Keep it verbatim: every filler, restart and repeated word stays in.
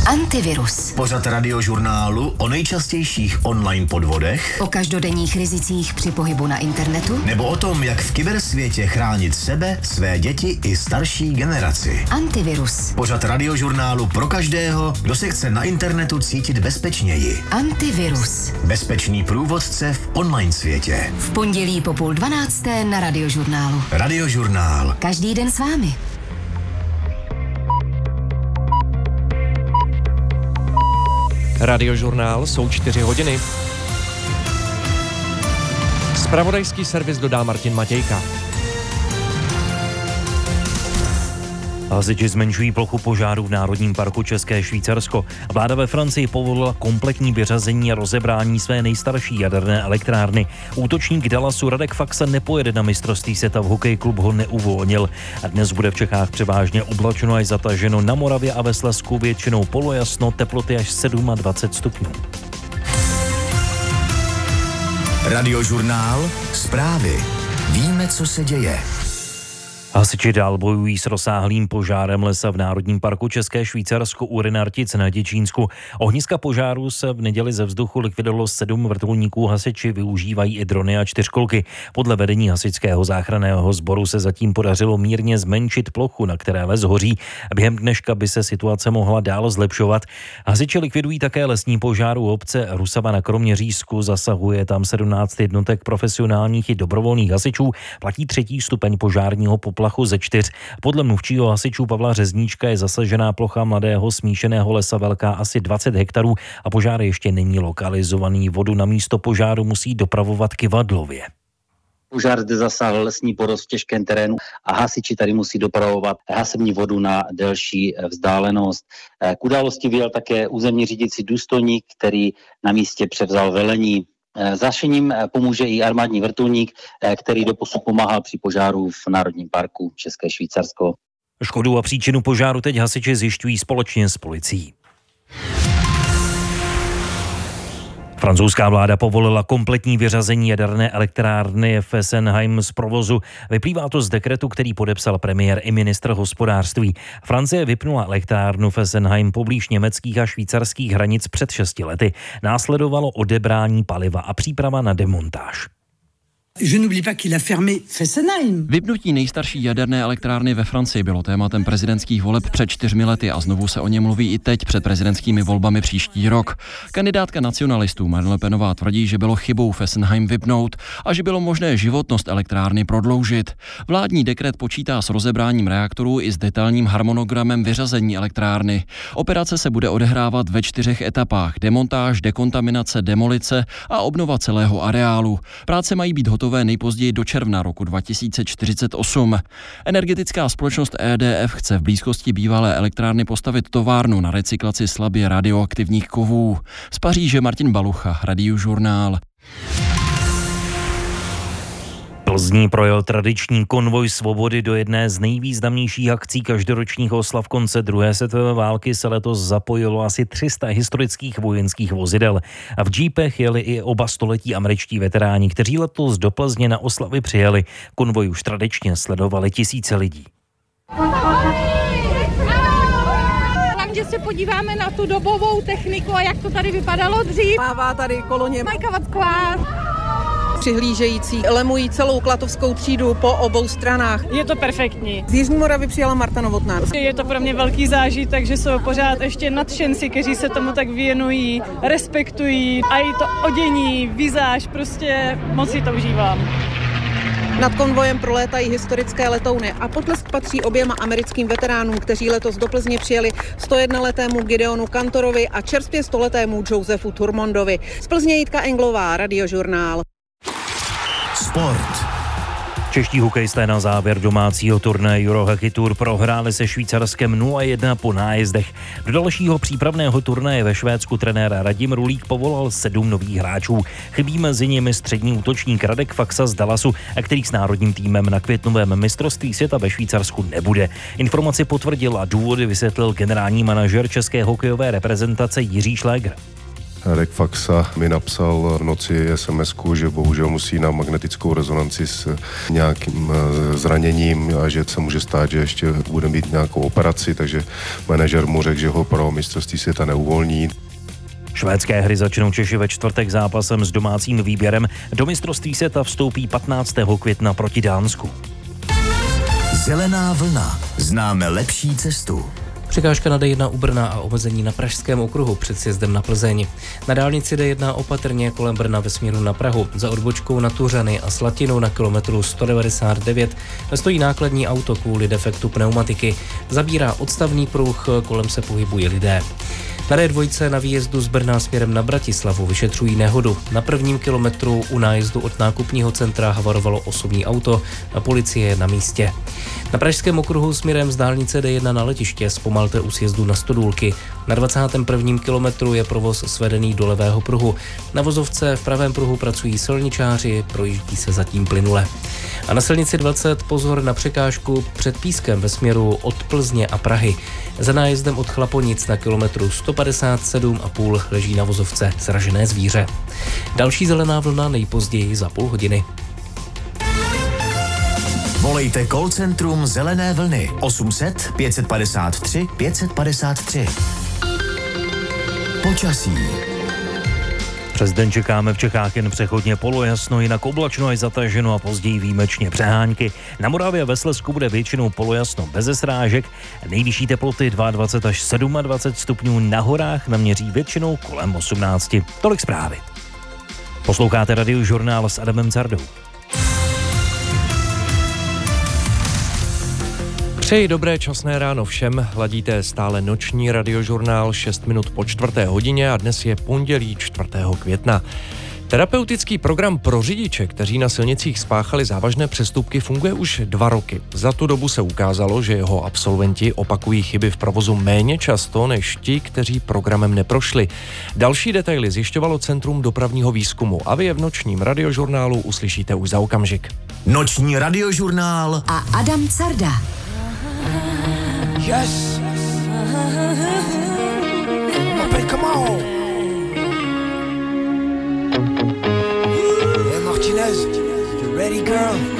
Antivirus. Pořad radiožurnálu o nejčastějších online podvodech, o každodenních rizicích při pohybu na internetu, nebo o tom, jak v kybersvětě chránit sebe, své děti i starší generaci. Antivirus. Pořad radiožurnálu pro každého, kdo se chce na internetu cítit bezpečněji. Antivirus. Bezpečný průvodce v online světě. V pondělí po půl dvanácté na radiožurnálu. Radiožurnál. Každý den s vámi. Radiožurnál, jsou čtyři hodiny. Zpravodajský servis dodá Martin Matějka. Hasiči zmenšují plochu požáru v Národním parku České Švýcarsko. Vláda ve Francii povolila kompletní vyřazení a rozebrání své nejstarší jaderné elektrárny. Útočník Dallasu Radek Faksa nepojede na mistrovství světa v hokeji, klub ho neuvolnil. A dnes bude v Čechách převážně oblačno až zataženo, na Moravě a ve Slezsku většinou polojasno, teploty až dvacet sedm stupňů. Radiožurnál, zprávy. Víme, co se děje. Hasiči dál bojují s rozsáhlým požárem lesa v Národním parku České Švýcarsko u Rynartic na Děčínsku. Ohniska požáru se v neděli ze vzduchu likvidovalo sedm vrtulníků, hasiči využívají i drony a čtyřkolky. Podle vedení hasičského záchranného sboru se zatím podařilo mírně zmenšit plochu, na které les hoří. Během dneška by se situace mohla dál zlepšovat. Hasiči likvidují také lesní požár u obce Rusava na Kroměřížsku. Zasahuje tam sedmnáct jednotek profesionálních i dobrovolných hasičů. Platí třetí stupeň požárního poplachu ze čtyř. Podle mluvčího hasičů Pavla Řezníčka je zasažená plocha mladého smíšeného lesa velká asi dvacet hektarů a požár ještě není lokalizovaný. Vodu na místo požáru musí dopravovat kyvadlově. Požár zde zasáhl lesní porost v těžkém terénu a hasiči tady musí dopravovat hasební vodu na delší vzdálenost. K události vyjel také územní řídící důstojník, který na místě převzal velení. Zášením pomůže i armádní vrtulník, který doposud pomáhal při požáru v Národním parku České Švýcarsko. Škodu a příčinu požáru teď hasiči zjišťují společně s policií. Francouzská vláda povolila kompletní vyřazení jaderné elektrárny Fessenheim z provozu. Vyplývá to z dekretu, který podepsal premiér i ministr hospodářství. Francie vypnula elektrárnu Fessenheim poblíž německých a švýcarských hranic před šesti lety. Následovalo odebrání paliva a příprava na demontáž. Je n'oublie pas qu'il a fermé Fessenheim. Vypnutí nejstarší jaderné elektrárny ve Francii bylo tématem prezidentských voleb před čtyřmi lety a znovu se o něm mluví i teď před prezidentskými volbami příští rok. Kandidátka nacionalistů Marine Le Penová tvrdí, že bylo chybou Fessenheim vypnout a že bylo možné životnost elektrárny prodloužit. Vládní dekret počítá s rozebráním reaktorů i s detailním harmonogramem vyřazení elektrárny. Operace se bude odehrávat ve čtyřech etapách: demontáž, dekontaminace, demolice a obnova celého areálu. Práce mají být hotové nejpozději do června roku dva tisíce čtyřicet osm. Energetická společnost E D F chce v blízkosti bývalé elektrárny postavit továrnu na recyklaci slabě radioaktivních kovů. Z Paříže Martin Balucha, Radiožurnál. Plzní projel tradiční konvoj svobody do jedné z nejvýznamnějších akcí každoročních oslav konce druhé světové války se letos zapojilo asi tři sta historických vojenských vozidel. A v džípech jeli i oba století američtí veteráni, kteří letos do Plzně na oslavy přijeli. Konvoj už tradičně sledovali tisíce lidí. Že se podíváme na tu dobovou techniku a jak to tady vypadalo dřív. Mává tady koloně Majka Vacková. Přihlížející lemují celou klatovskou třídu po obou stranách. Je to perfektní. Z Jižní Moravy přijela Marta Novotná. Je to pro mě velký zážitek, že jsou pořád ještě nadšenci, kteří se tomu tak věnují, respektují a i to odění, vizáž, prostě moc si to užívám. Nad konvojem prolétají historické letouny a potlesk patří oběma americkým veteránům, kteří letos do Plzně přijeli, sto jednoletému Gideonu Kantorovi a čerstvě stoletému Josefu Turmondovi. Z Plzně Jitka Englová, Radiožurnál. Sport. Čeští hokejisté na závěr domácího turnaje Eurohockey Tour prohráli se Švýcarskem nula jedna po nájezdech. Do dalšího přípravného turnaje ve Švédsku trenér Radim Rulík povolal sedm nových hráčů. Chybí mezi nimi střední útočník Radek Faksa z Dallasu, a který s národním týmem na květnovém mistrovství světa ve Švýcarsku nebude. Informaci potvrdil a důvody vysvětlil generální manažer české hokejové reprezentace Jiří Šléger. Radek Faxa mi napsal v noci es em esku, že bohužel musí na magnetickou rezonanci s nějakým zraněním a že se může stát, že ještě bude mít nějakou operaci, takže manažer mu řekl, že ho pro mistrovství světa neuvolní. Švédské hry začnou Češi ve čtvrtek zápasem s domácím výběrem. Do mistrovství světa vstoupí patnáctého května proti Dánsku. Zelená vlna. Známe lepší cestu. Překážka na D jedna u Brna a omezení na Pražském okruhu před sjezdem na Plzeň. Na dálnici D jedna opatrně kolem Brna ve směru na Prahu. Za odbočkou na Tuřany a Slatinou na kilometru sto devadesát devět stojí nákladní auto kvůli defektu pneumatiky. Zabírá odstavný pruh, kolem se pohybují lidé. Na D dva na výjezdu z Brna směrem na Bratislavu vyšetřují nehodu. Na prvním kilometru u nájezdu od nákupního centra havarovalo osobní auto a policie je na místě. Na Pražském okruhu směrem z dálnice D jedna na letiště zpomalte u sjezdu na Stodůlky. Na dvacátém prvním kilometru je provoz svedený do levého pruhu. Na vozovce v pravém pruhu pracují silničáři, projíždí se zatím plynule. A na silnici dvacet pozor na překážku před Pískem ve směru od Plzně a Prahy. Za nájezdem od Chlaponic na kilometru sto padesát sedm a půl leží na vozovce sražené zvíře. Další zelená vlna nejpozději za půl hodiny. Volejte call centrum Zelené vlny osm set pět padesát tři pět padesát tři. Počasí. Přes den čekáme v Čechách jen přechodně polojasno, jinak oblačno až zataženo a později výjimečně přehánky. Na Moravě a ve Slezsku bude většinou polojasno beze srážek. Nejvyšší teploty dvacet dva až dvacet sedm stupňů, na horách naměří většinou kolem osmnáct. Tolik zprávy. Posloucháte Radiožurnál s Adamem Cardou. Přeji dobré časné ráno všem, hladíte stále noční Radiožurnál šest minut po čtvrté hodině a dnes je pondělí čtvrtého května. Terapeutický program pro řidiče, kteří na silnicích spáchali závažné přestupky, funguje už dva roky. Za tu dobu se ukázalo, že jeho absolventi opakují chyby v provozu méně často než ti, kteří programem neprošli. Další detaily zjišťovalo Centrum dopravního výzkumu a vy je v nočním Radiožurnálu uslyšíte už za okamžik. Noční Radiožurnál a Adam Carda. Yes. M'appelle comment? Hey Martinez, you ready girl?